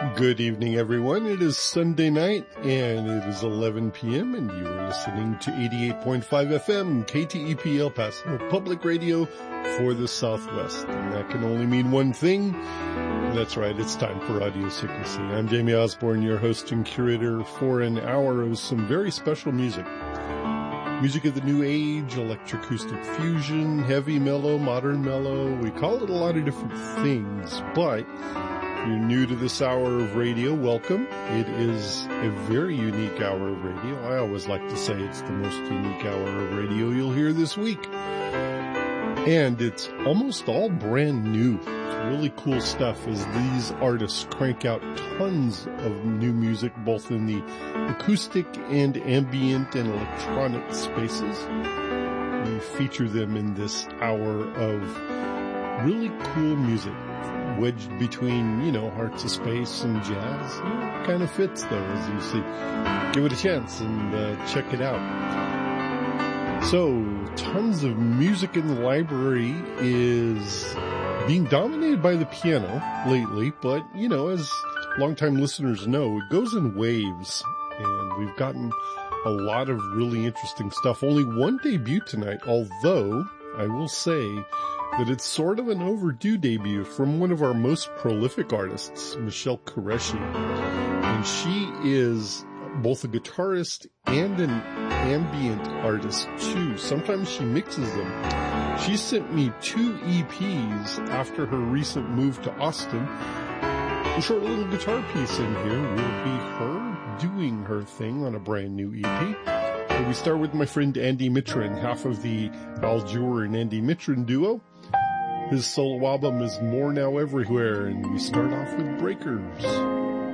Good evening, everyone. It is Sunday night, and it is 11 p.m., and you are listening to 88.5 FM, KTEP El Paso, public radio for the Southwest. And that can only mean one thing. That's right, it's time for Audio Secrecy. I'm Jamie Osborne, your host and curator for an hour of some very special music. Music of the new age, electroacoustic fusion, heavy mellow, modern mellow. We call it a lot of different things, but if you're new to this hour of radio, welcome. It is a very unique hour of radio. I always like to say it's the most unique hour of radio you'll hear this week. And it's almost all brand new. It's really cool stuff as these artists crank out tons of new music, both in the acoustic and ambient and electronic spaces. We feature them in this hour of really cool music, wedged between, Hearts of Space and jazz. It kind of fits, though, as you see. Give it a chance and check it out. So, tons of music in the library is being dominated by the piano lately, but, as longtime listeners know, it goes in waves, and we've gotten a lot of really interesting stuff. Only one debut tonight, although I will say that it's sort of an overdue debut from one of our most prolific artists, Michelle Qureshi. And she is both a guitarist and an ambient artist too. Sometimes she mixes them. She sent me 2 EPs after her recent move to Austin. A short little guitar piece in here will be her doing her thing on a brand new EP. So we start with my friend Andy Mitrin, half of the Al Jur and Andy Mitrin duo. His solo album is More Now Everywhere, and we start off with Breakers.